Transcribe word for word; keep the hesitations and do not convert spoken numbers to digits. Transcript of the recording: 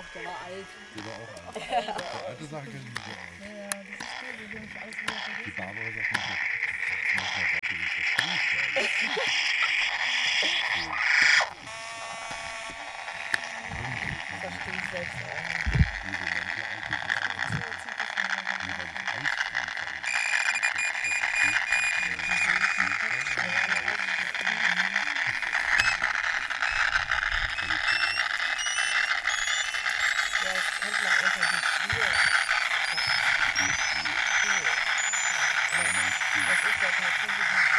der war alt. Der war auch alt. Für alte Sachen kennen die so aus. Ja, ja, das ist gut, wir haben schon alles wieder Die vergessen. Barbara sagt manchmal, manchmal sagt die, das ist das Das verstehe ich selbst auch nicht. Diese manche alte Sachen, die weil ich eiskrank war. Ja, das kennt man einfach so früher. Cool. Aber das ist ja tatsächlich